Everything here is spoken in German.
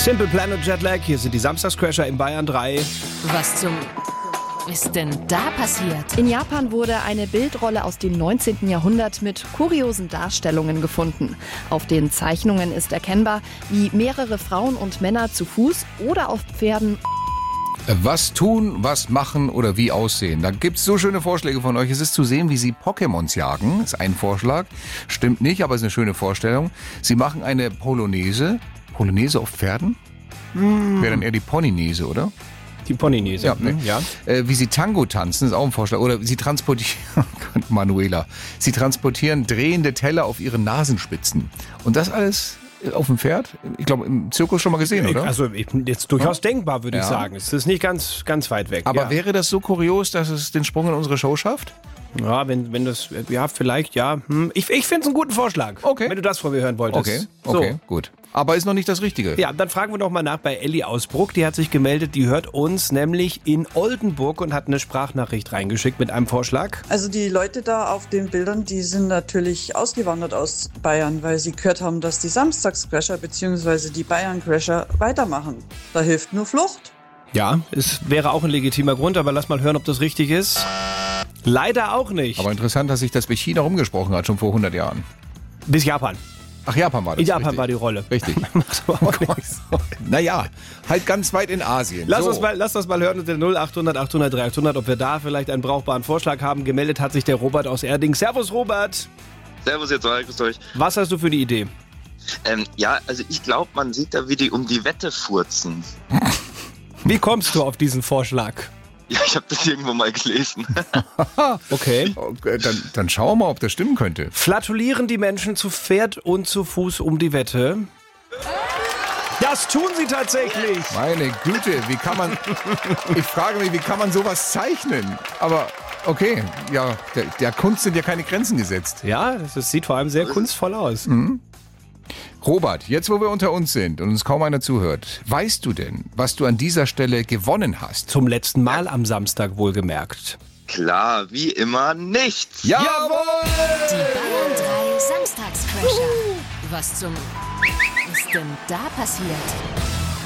Simple Planet Jetlag, hier sind die Samstagscrasher in Bayern 3. Was zum ist denn da passiert? In Japan wurde eine Bildrolle aus dem 19. Jahrhundert mit kuriosen Darstellungen gefunden. Auf den Zeichnungen ist erkennbar, wie mehrere Frauen und Männer zu Fuß oder auf Pferden was tun, was machen oder wie aussehen. Da gibt's so schöne Vorschläge von euch. Es ist zu sehen, wie sie Pokémons jagen. Ist ein Vorschlag. Stimmt nicht, aber ist eine schöne Vorstellung. Sie machen eine Polonaise. Polonaise auf Pferden? Wäre dann eher die Ponynese, oder? Die Ponynese. Ja, ne? Ja. Wie sie Tango tanzen, ist auch ein Vorschlag. Oder sie transportieren, Manuela, sie transportieren drehende Teller auf ihren Nasenspitzen. Und das alles auf dem Pferd? Ich glaube, im Zirkus schon mal gesehen, oder? Also jetzt durchaus denkbar, würde ich sagen. Es ist nicht ganz weit weg. Aber ja. wäre das so kurios, dass es den Sprung in unsere Show schafft? Ja, wenn das, ja, vielleicht, ja. Ich finde es einen guten Vorschlag. Okay. Wenn du das von mir hören wolltest. Okay, so. Gut. Aber ist noch nicht das Richtige. Ja, dann fragen wir doch mal nach bei Elli aus Bruck. Die hat sich gemeldet, die hört uns nämlich in Oldenburg und hat eine Sprachnachricht reingeschickt mit einem Vorschlag. Also die Leute da auf den Bildern, die sind natürlich ausgewandert aus Bayern, weil sie gehört haben, dass die Samstagscrasher bzw. die Bayern-Crasher weitermachen. Da hilft nur Flucht. Ja, es wäre auch ein legitimer Grund, aber lass mal hören, ob das richtig ist. Leider auch nicht. Aber interessant, dass sich das bei China rumgesprochen hat, schon vor 100 Jahren. Bis Japan. Ach, Japan war das. In Japan richtig. war die Rolle. Richtig. Macht aber auch nichts. Naja, halt ganz weit in Asien. Lass das mal hören unter 0800 800 300, ob wir da vielleicht einen brauchbaren Vorschlag haben. Gemeldet hat sich der Robert aus Erding. Servus, Robert. Servus, ihr zwei, grüßt euch. Was hast du für die Idee? Ja, also ich glaube, man sieht da, wie die um die Wette furzen. Wie kommst du auf diesen Vorschlag? Ja, ich habe das irgendwo mal gelesen. Okay. Dann schauen wir mal, ob das stimmen könnte. Flatulieren die Menschen zu Pferd und zu Fuß um die Wette? Das tun sie tatsächlich. Meine Güte, ich frage mich, wie kann man sowas zeichnen? Aber okay, ja, der Kunst sind ja keine Grenzen gesetzt. Ja, das sieht vor allem sehr kunstvoll aus. Robert, jetzt wo wir unter uns sind und uns kaum einer zuhört, weißt du denn, was du an dieser Stelle gewonnen hast? Zum letzten Mal am Samstag wohlgemerkt. Klar, wie immer nichts. Jawohl! Die Bayern 3 Samstagscrasher. Was zum ist denn da passiert?